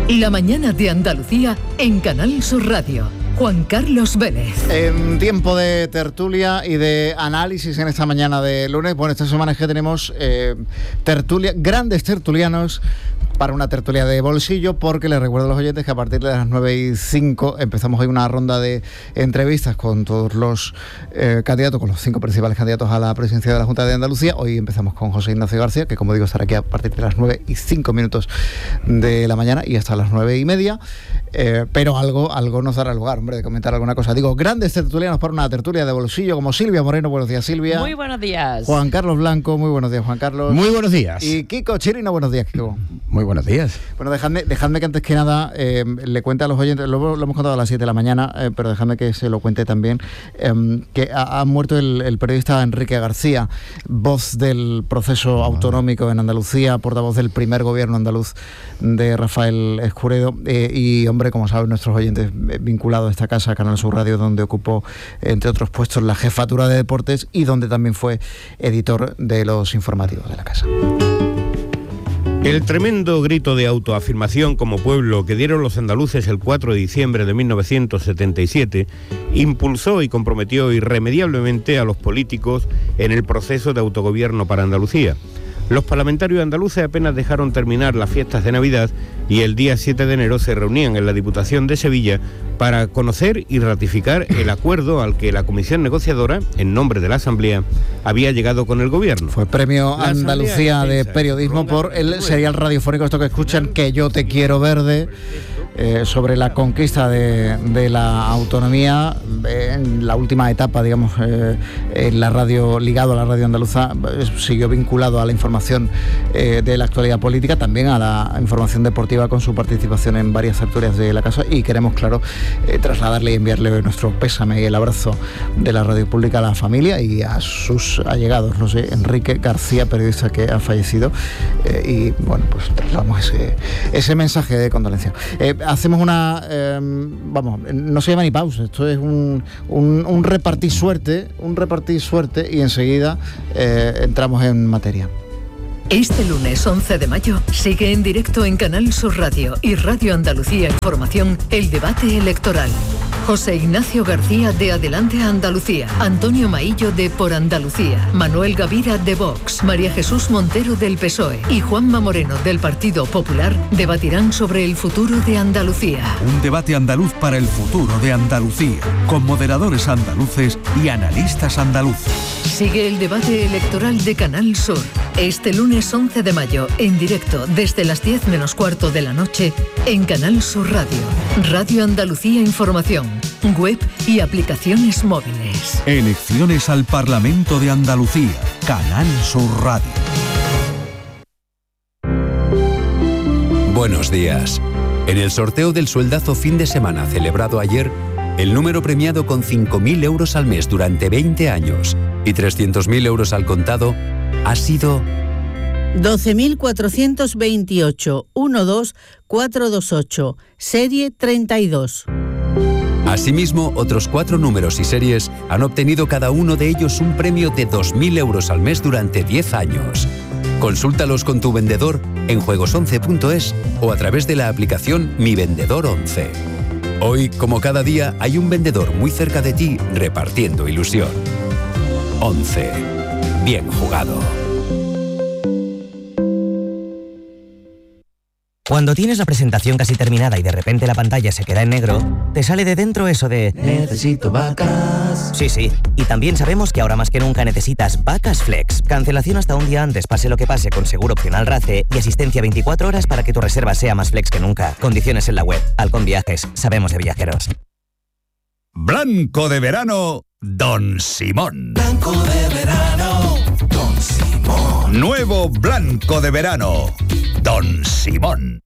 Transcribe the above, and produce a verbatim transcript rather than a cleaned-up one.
La mañana de Andalucía en Canal Sur Radio. Juan Carlos Vélez. En tiempo de tertulia y de análisis en esta mañana de lunes, bueno, esta semana es que tenemos eh, tertulia, grandes tertulianos para una tertulia de bolsillo, porque les recuerdo a los oyentes que a partir de las nueve y cinco empezamos hoy una ronda de entrevistas con todos los eh, candidatos, con los cinco principales candidatos a la presidencia de la Junta de Andalucía. Hoy empezamos con José Ignacio García, que como digo estará aquí a partir de las nueve y cinco minutos de la mañana y hasta las nueve y media, eh, pero algo, algo nos dará lugar, hombre, de comentar alguna cosa. Digo, grandes tertulianos para una tertulia de bolsillo, como Silvia Moreno. Buenos días, Silvia. Muy buenos días. Juan Carlos Blanco. Muy buenos días, Juan Carlos. Muy buenos días. Y Kiko Chirino. Buenos días, Kiko. Muy buenos días. Bueno, dejadme, dejadme que antes que nada eh, le cuente a los oyentes, lo, lo hemos contado a las siete de la mañana, eh, pero dejadme que se lo cuente también, eh, que ha, ha muerto el, el periodista Enrique García, voz del proceso autonómico en Andalucía, portavoz del primer gobierno andaluz de Rafael Escuredo, eh, y hombre, como saben nuestros oyentes, eh, vinculado a esta casa, Canal Sur Radio, donde ocupó, entre otros puestos, la jefatura de deportes y donde también fue editor de los informativos de la casa. El tremendo grito de autoafirmación como pueblo que dieron los andaluces el cuatro de diciembre de mil novecientos setenta y siete impulsó y comprometió irremediablemente a los políticos en el proceso de autogobierno para Andalucía. Los parlamentarios andaluces apenas dejaron terminar las fiestas de Navidad y el día siete de enero se reunían en la Diputación de Sevilla para conocer y ratificar el acuerdo al que la comisión negociadora, en nombre de la Asamblea, había llegado con el Gobierno. Fue premio la Andalucía de Periodismo por el serial radiofónico, esto que escuchan, Que yo te quiero verde, eh, sobre la conquista de, de la autonomía eh, en la última etapa, digamos, eh, en la radio, ligado a la radio andaluza, eh, siguió vinculado a la información eh, de la actualidad política, también a la información deportiva, con su participación en varias tertulias de la casa, y queremos, claro, eh, trasladarle y enviarle nuestro pésame y el abrazo de la radio pública a la familia y a sus allegados. No sé, Enrique García, periodista que ha fallecido, eh, y bueno, pues trasladamos ese, ese mensaje de condolencia. Eh, hacemos una, eh, vamos, no se llama ni pausa, esto es un, un, un repartir suerte, un repartir suerte y enseguida eh, entramos en materia. Este lunes once de mayo sigue en directo en Canal Sur Radio y Radio Andalucía Información el debate electoral. José Ignacio García de Adelante Andalucía, Antonio Maillo de Por Andalucía, Manuel Gavira de Vox, María Jesús Montero del P S O E y Juanma Moreno del Partido Popular debatirán sobre el futuro de Andalucía. Un debate andaluz para el futuro de Andalucía, con moderadores andaluces y analistas andaluces. Sigue el debate electoral de Canal Sur. Este lunes once de mayo, en directo desde las diez menos cuarto de la noche, en Canal Sur Radio, Radio Andalucía Información, web y aplicaciones móviles. Elecciones al Parlamento de Andalucía, Canal Sur Radio. Buenos días. En el sorteo del sueldazo fin de semana celebrado ayer, el número premiado con cinco mil euros al mes durante veinte años y trescientos mil euros al contado ha sido doce mil cuatrocientos veintiocho, uno dos cuatro dos ocho, serie treinta y dos. Asimismo, otros cuatro números y series han obtenido cada uno de ellos un premio de dos mil euros al mes durante diez años. Consúltalos con tu vendedor en juegos once punto es o a través de la aplicación Mi Vendedor once. Hoy, como cada día, hay un vendedor muy cerca de ti repartiendo ilusión. once. Bien jugado. Cuando tienes la presentación casi terminada y de repente la pantalla se queda en negro, te sale de dentro eso de necesito vacas. Sí, sí. Y también sabemos que ahora más que nunca necesitas Vacas Flex. Cancelación hasta un día antes, pase lo que pase, con seguro opcional RACE y asistencia veinticuatro horas para que tu reserva sea más flex que nunca. Condiciones en la web. Halcón Viajes. Sabemos de viajeros. Blanco de verano, Don Simón. Blanco de verano, Don Simón. Nuevo Blanco de verano, Don Simón.